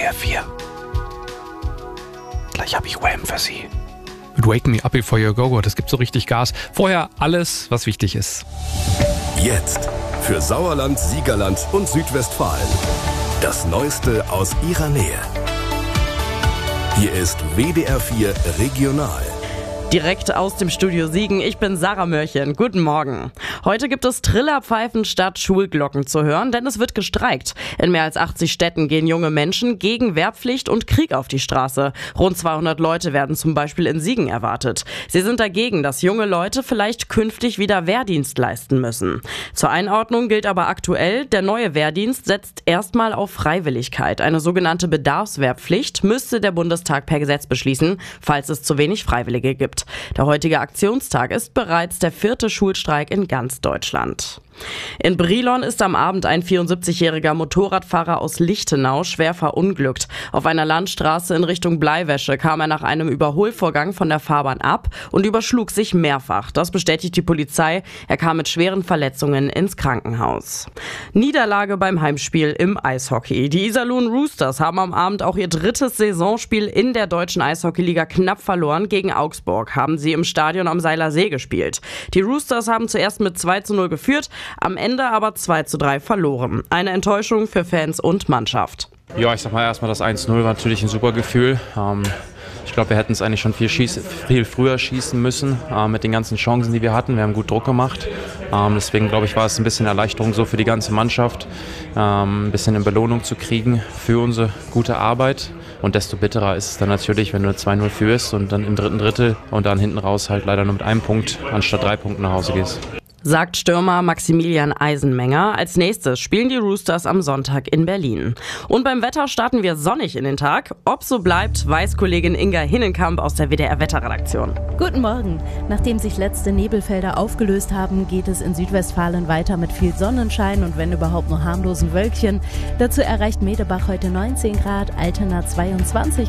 WDR 4. Gleich habe ich Wham für Sie. Mit Wake Me Up Before You Go, das gibt so richtig Gas. Vorher alles, was wichtig ist. Jetzt für Sauerland, Siegerland und Südwestfalen. Das Neueste aus Ihrer Nähe. Hier ist WDR 4 Regional. Direkt aus dem Studio Siegen, ich bin Sarah Mörchen. Guten Morgen. Heute gibt es Trillerpfeifen statt Schulglocken zu hören, denn es wird gestreikt. In mehr als 80 Städten gehen junge Menschen gegen Wehrpflicht und Krieg auf die Straße. Rund 200 Leute werden zum Beispiel in Siegen erwartet. Sie sind dagegen, dass junge Leute vielleicht künftig wieder Wehrdienst leisten müssen. Zur Einordnung gilt aber aktuell, der neue Wehrdienst setzt erstmal auf Freiwilligkeit. Eine sogenannte Bedarfswehrpflicht müsste der Bundestag per Gesetz beschließen, falls es zu wenig Freiwillige gibt. Der heutige Aktionstag ist bereits der 4. Schulstreik in ganz Deutschland. In Brilon ist am Abend ein 74-jähriger Motorradfahrer aus Lichtenau schwer verunglückt. Auf einer Landstraße in Richtung Bleiwäsche kam er nach einem Überholvorgang von der Fahrbahn ab und überschlug sich mehrfach. Das bestätigt die Polizei. Er kam mit schweren Verletzungen ins Krankenhaus. Niederlage beim Heimspiel im Eishockey. Die Iserlohn Roosters haben am Abend auch ihr 3. Saisonspiel in der deutschen Eishockeyliga knapp verloren. Gegen Augsburg haben sie im Stadion am Seiler See gespielt. Die Roosters haben zuerst mit 2:0 geführt, am Ende aber 2:3 verloren. Eine Enttäuschung für Fans und Mannschaft. Ja, ich sag mal erstmal, das 1:0 war natürlich ein super Gefühl. Ich glaube, wir hätten es eigentlich schon viel früher schießen müssen mit den ganzen Chancen, die wir hatten. Wir haben gut Druck gemacht. Deswegen, glaube ich, war es ein bisschen Erleichterung so für die ganze Mannschaft, ein bisschen eine Belohnung zu kriegen für unsere gute Arbeit. Und desto bitterer ist es dann natürlich, wenn du 2:0 führst und dann im dritten Drittel und dann hinten raus halt leider nur mit einem Punkt anstatt 3 Punkten nach Hause gehst. Sagt Stürmer Maximilian Eisenmenger. Als nächstes spielen die Roosters am Sonntag in Berlin. Und beim Wetter starten wir sonnig in den Tag. Ob so bleibt, weiß Kollegin Inga Hinnenkamp aus der WDR-Wetterredaktion. Guten Morgen. Nachdem sich letzte Nebelfelder aufgelöst haben, geht es in Südwestfalen weiter mit viel Sonnenschein und wenn überhaupt nur harmlosen Wölkchen. Dazu erreicht Medebach heute 19 Grad, Altena 22